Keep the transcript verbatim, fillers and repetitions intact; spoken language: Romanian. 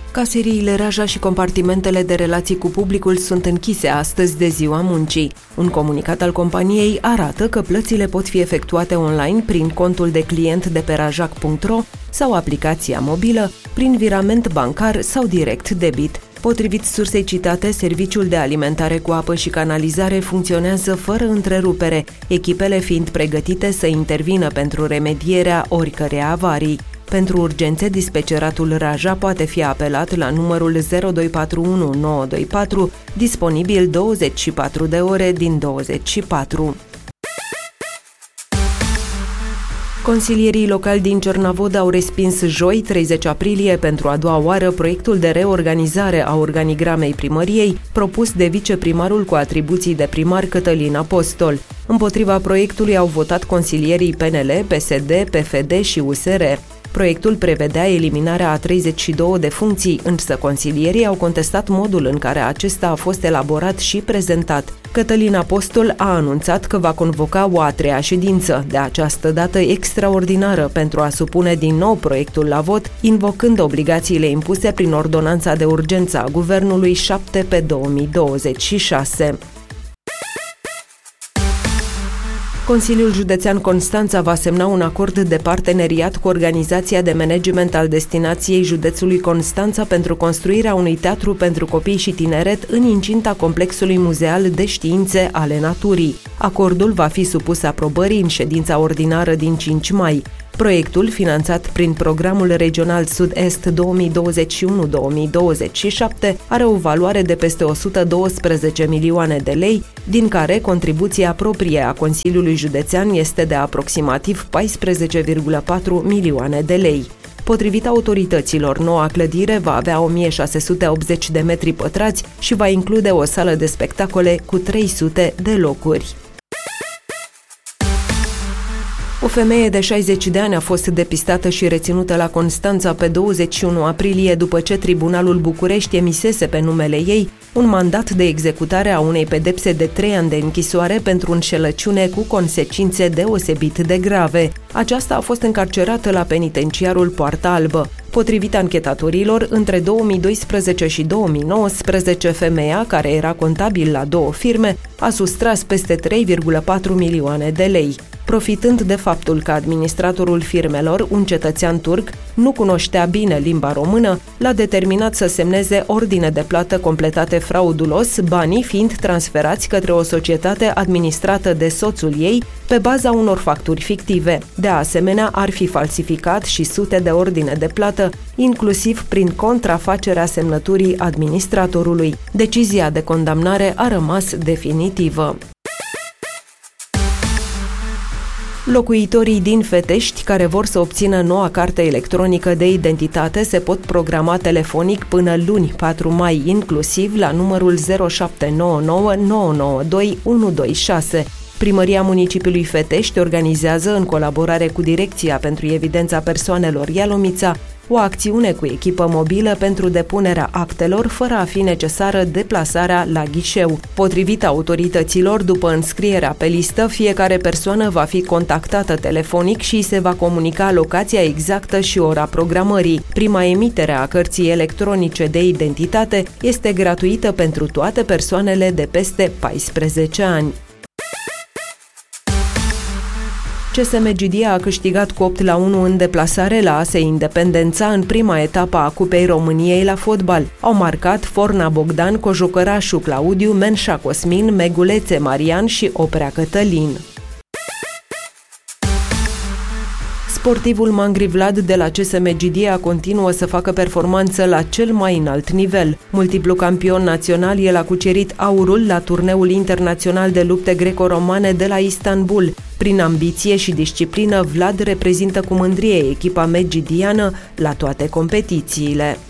Caseriile Raja și compartimentele de relații cu publicul sunt închise astăzi de Ziua Muncii. Un comunicat al companiei arată că plățile pot fi efectuate online prin contul de client de pe rajac punct ro sau aplicația mobilă, prin virament bancar sau direct debit. Potrivit sursei citate, serviciul de alimentare cu apă și canalizare funcționează fără întrerupere, echipele fiind pregătite să intervină pentru remedierea oricărei avarii. Pentru urgențe, dispeceratul Raja poate fi apelat la numărul zero doi patru unu nouă doi patru, disponibil douăzeci și patru de ore din douăzeci și patru. Consilierii locali din Cernavodă au respins joi, treizeci aprilie, pentru a doua oară proiectul de reorganizare a organigramei primăriei propus de viceprimarul cu atribuții de primar Cătălin Apostol. Împotriva proiectului au votat consilierii P N L, P S D, P F D și U S R. Proiectul prevedea eliminarea a treizeci și două de funcții, însă consilierii au contestat modul în care acesta a fost elaborat și prezentat. Cătălin Apostol a anunțat că va convoca o a treia ședință, de această dată extraordinară, pentru a supune din nou proiectul la vot, invocând obligațiile impuse prin ordonanța de urgență a Guvernului șapte pe două mii douăzeci și șase. Consiliul Județean Constanța va semna un acord de parteneriat cu Organizația de Management al Destinației Județului Constanța pentru construirea unui teatru pentru copii și tineret în incinta complexului muzeal de științe ale naturii. Acordul va fi supus aprobării în ședința ordinară din cinci mai. Proiectul, finanțat prin Programul Regional Sud-Est două mii douăzeci și unu două mii douăzeci și șapte, are o valoare de peste o sută douăsprezece milioane de lei, din care contribuția proprie a Consiliului Județean este de aproximativ paisprezece virgulă patru milioane de lei. Potrivit autorităților, noua clădire va avea o mie șase sute optzeci de metri pătrați și va include o sală de spectacole cu trei sute de locuri. O femeie de șaizeci de ani a fost depistată și reținută la Constanța pe douăzeci și unu aprilie după ce Tribunalul București emisese pe numele ei un mandat de executare a unei pedepse de trei ani de închisoare pentru înșelăciune cu consecințe deosebit de grave. Aceasta a fost încarcerată la penitenciarul Poarta Albă. Potrivit anchetatorilor, între două mii doisprezece și două mii nouăsprezece, femeia, care era contabil la două firme, a sustras peste trei virgulă patru milioane de lei. Profitând de faptul că administratorul firmelor, un cetățean turc, nu cunoștea bine limba română, l-a determinat să semneze ordine de plată completate fraudulos, banii fiind transferați către o societate administrată de soțul ei pe baza unor facturi fictive. De asemenea, ar fi falsificat și sute de ordine de plată, inclusiv prin contrafacerea semnăturii administratorului. Decizia de condamnare a rămas definitivă. Locuitorii din Fetești care vor să obțină noua carte electronică de identitate se pot programa telefonic până luni, patru mai, inclusiv la numărul zero șapte nouă nouă nouă nouă doi unu doi șase. Primăria Municipiului Fetești organizează, în colaborare cu Direcția pentru Evidența Persoanelor Ialomița, o acțiune cu echipă mobilă pentru depunerea actelor, fără a fi necesară deplasarea la ghișeu. Potrivit autorităților, după înscrierea pe listă, fiecare persoană va fi contactată telefonic și se va comunica locația exactă și ora programării. Prima emitere a cărții electronice de identitate este gratuită pentru toate persoanele de peste paisprezece ani. C S M Gidia a câștigat cu opt la unu în deplasare la A S E Independența în prima etapă a Cupei României la fotbal. Au marcat Forna Bogdan, Cojucărașu Claudiu, Menșa Cosmin, Megulețe Marian și Oprea Cătălin. Sportivul Mangri Vlad de la C S M Gidia continuă să facă performanță la cel mai înalt nivel. Multiplu campion național, el a cucerit aurul la turneul internațional de lupte greco-romane de la Istanbul. Prin ambiție și disciplină, Vlad reprezintă cu mândrie echipa medgidiană la toate competițiile.